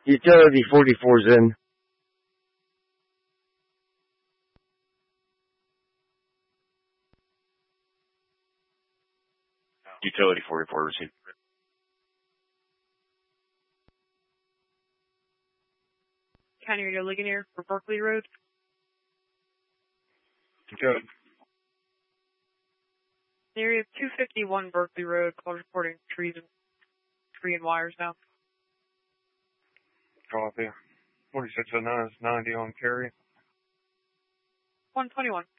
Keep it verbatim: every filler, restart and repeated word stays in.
Utility forty-four's in. Utility forty-four received. County Radio Ligonier for Berkeley Road. Good. The area of two fifty-one Berkeley Road, call reporting trees and tree and wires now. Copy. forty-six oh nine is ninety on carry. one twenty-one.